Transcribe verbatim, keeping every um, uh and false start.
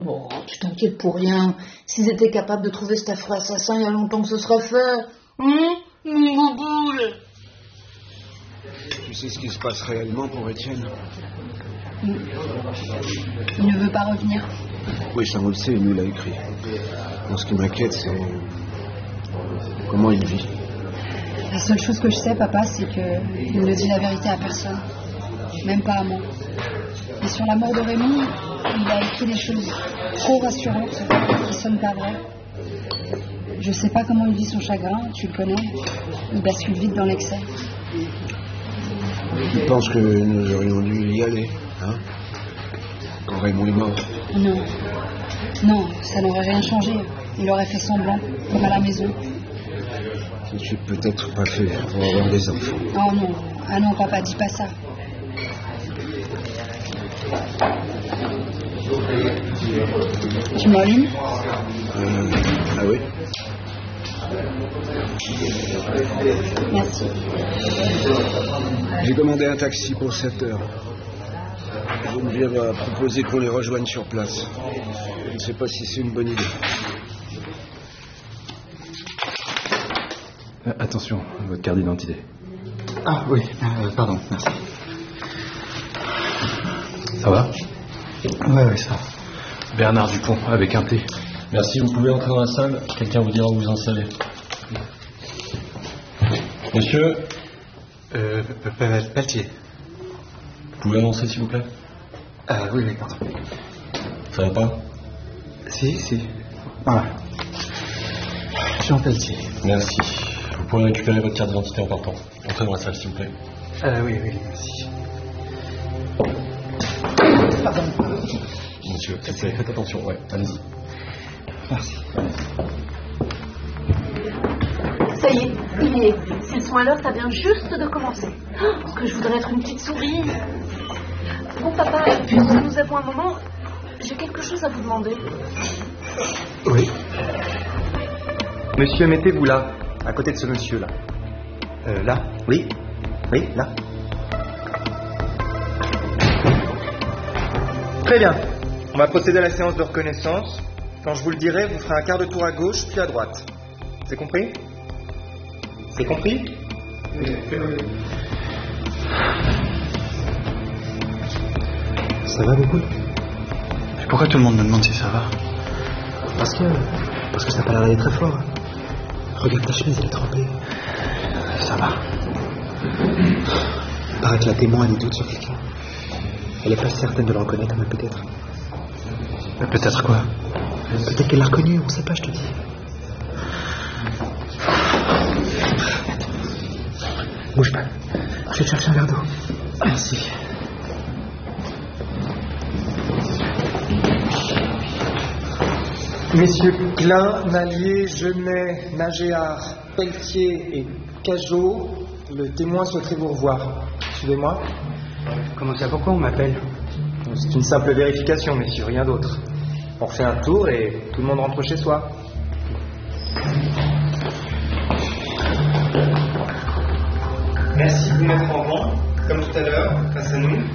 Bon, tu t'inquiètes pour rien. S'ils étaient capables de trouver cet affreux assassin, il y a longtemps que ce serait fait. Hum, mon bouboule. Tu sais ce qui se passe réellement pour Étienne? Il ne veut pas revenir. Oui, ça on le sait, il nous l'a écrit. Moi, ce qui m'inquiète, c'est comment il vit. La seule chose que je sais, papa, c'est qu'il ne dit la vérité à personne. Même pas à moi. Et sur la mort de Raymond, il a écrit des choses trop rassurantes qui sonnent pas vraies. Je sais pas comment il vit son chagrin, tu le connais. Il bascule vite dans l'excès. Tu penses que nous aurions dû y aller, hein? Quand Raymond est mort? Non. Non, ça n'aurait rien changé. Il aurait fait semblant, comme à la maison. Je suis peut-être pas fait pour avoir des enfants. Oh non, ah non, papa, dis pas ça. Tu m'allumes? euh, Ah oui? Merci. J'ai commandé un taxi pour sept heures. Geneviève a proposé qu'on les rejoigne sur place. Je ne sais pas si c'est une bonne idée. Euh, attention, votre carte d'identité. Ah oui, euh, pardon, merci. Ça va? Oui, oui, ça va. Bernard Dupont, avec un T. Merci, vous pouvez entrer dans la salle. Quelqu'un vous dira où vous installez. Monsieur, Euh, Pelletier. vous pouvez annoncer s'il vous plaît? Euh, oui, oui, pardon. Ça va pas? Si, si. Voilà. Jean Pelletier. Merci. Vous pouvez récupérer votre carte d'identité en partant. Entrez dans la salle s'il vous plaît. Euh, oui, oui, merci. Pardon. Monsieur, faites, faites attention, ouais, allez-y. Merci. Ça y est, il est. S'ils sont à l'heure, ça vient juste de commencer. Oh, que je voudrais être une petite souris. Bon, papa, puisque nous avons un moment, j'ai quelque chose à vous demander. Oui. Monsieur, mettez-vous là, à côté de ce monsieur-là. Euh, là? Oui? Oui, là? Très bien. On va procéder à la séance de reconnaissance. Quand je vous le dirai, vous ferez un quart de tour à gauche, puis à droite. C'est compris? C'est compris? Ça va beaucoup? Pourquoi tout le monde me demande si ça va? Parce que... Parce que ça n'a pas l'air d'aller très fort. Regarde ta chemise, elle est trempée. Ça va. Il paraît que la témoin a des doutes sur quelqu'un. Elle est pas certaine de le reconnaître, mais peut-être. Peut-être quoi? Peut-être qu'elle l'a reconnu, on sait pas, je te dis. Bouge pas. Je vais te chercher un verre d'eau. Merci. Messieurs Klein, Nallier, Genet, Nagéard, Pelletier et Cajot, le témoin souhaiterait vous revoir. Suivez-moi. Comment ça, pourquoi on m'appelle? C'est une simple vérification, messieurs, rien d'autre. On fait un tour et tout le monde rentre chez soi. Merci de vous mettre en rang, comme tout à l'heure, face à nous.